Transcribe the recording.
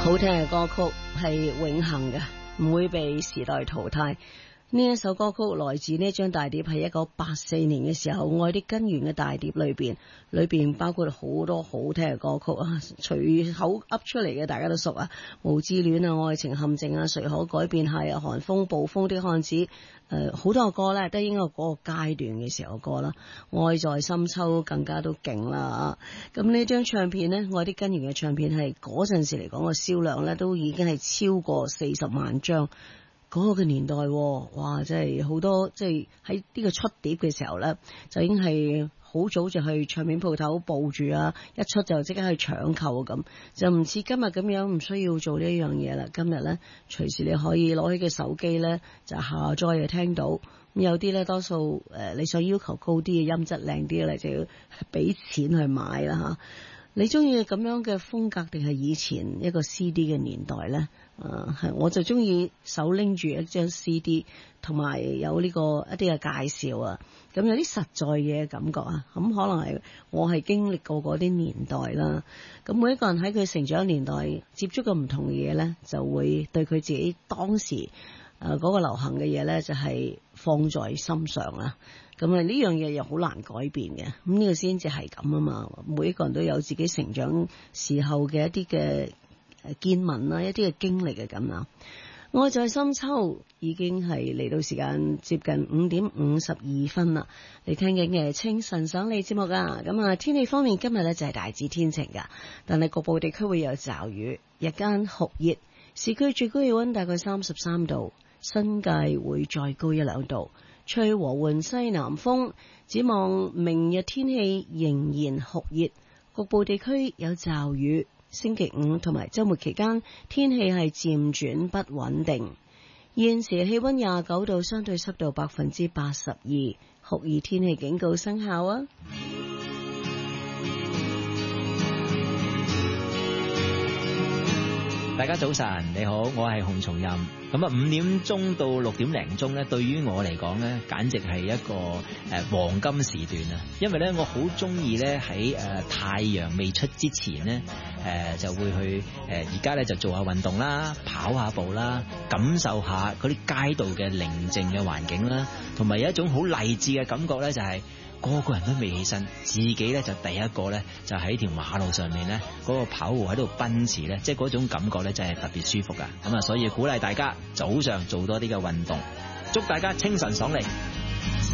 好聽嘅歌曲係永恆嘅，唔會被時代淘汰。呢一首歌曲來自呢張大碟，係1984年嘅時候《愛的根源》嘅大碟裏邊包括好多好聽嘅歌曲啊，隨口噏出嚟嘅大家都熟啊，無之戀啊、愛情陷阱啊、誰可改變係啊、寒風暴風的漢子，好多歌咧都應該嗰個階段嘅時候歌啦，愛在深秋更加都勁啦。咁呢張唱片呢，《愛的根源》嘅唱片係嗰陣時嚟講個銷量咧都已經係超過40萬張。嗰個嘅年代，哇！真係好多，即係喺呢個出碟嘅時候咧，就已經係好早就去唱片鋪頭報住啊，一出就即刻去搶購咁，就唔似今日咁樣唔需要做呢一樣嘢啦。今日咧，隨時你可以攞起個手機咧就下載就聽到。咁有啲咧多數你想要求高啲嘅音質靚啲咧，就要俾錢去買啦嚇。你中意咁樣嘅風格定係以前一個 CD 嘅年代呢？係我就中意手拎住一張 CD， 同埋有呢個一啲嘅介紹啊，咁有啲實在嘢感覺啊。咁可能係我係經歷過嗰啲年代啦。咁每一個人喺佢成長年代接觸嘅唔同嘅嘢呢，就會對佢自己當時嗰個流行嘅嘢呢，就係放在心上啦。咁啊呢樣嘢又好難改變嘅，咁呢個先至係咁啊嘛。每一個人都有自己成長時候嘅一啲嘅見聞啦，一啲嘅經歷嘅咁啊。愛在深秋已經係嚟到時間接近5點52分啦。你聽緊嘅清晨想你節目啊。咁啊天氣方面今日呢就係大致天晴噶，但係局部地區會有驟雨，日間酷熱，市區最高氣溫大概33度，新界會再高1-2度。吹和緩西南風，展望明日天氣仍然酷熱，局部地區有驟雨。星期五同埋周末期間天氣係漸轉不穩定。現時氣溫29度，相對濕度82%，酷熱天氣警告生效啊！ 大家早晨，你好，我係洪松蔭。咁啊，5點鐘到6點零鐘咧，對於我嚟講咧，簡直係一個黃金時段啊！因為咧，我好中意咧喺太陽未出之前咧，就會去而家咧就做下運動啦，跑下步啦，感受下嗰啲街道嘅寧靜嘅環境啦，同埋有一種好勵志嘅感覺咧，就係個個人都未起身，自己咧就第一個咧就喺條馬路上面咧嗰個跑步喺度奔馳咧，即係嗰種感覺咧真係特別舒服噶。咁啊，所以鼓勵大家早上做多啲嘅運動，祝大家清晨爽利。